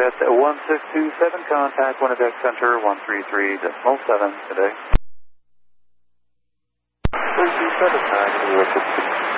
at 1627, contact Winnipeg Center 133.7 today. 327, 9,